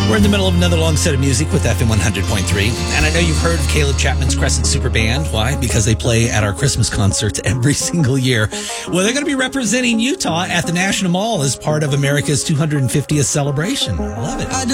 We're in the middle of another long set of music with FM 100.3. And I know you've heard of Caleb Chapman's Crescent Super Band. Why? Because they play at our Christmas concerts every single year. Well, they're going to be representing Utah at the National Mall as part of America's 250th celebration. I love it.